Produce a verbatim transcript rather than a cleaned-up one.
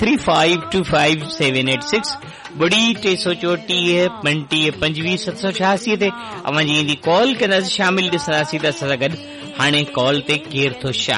three five two five seven eight six बड़ी टे सौ चोटीह पंटीह पंजवीह सत सौ छियासी ते अवां जी ईंदी कॉल कंदासीं शामिल ॾिसंदासीं त असां सां गॾु हाणे कॉल ते केरु थो शामिल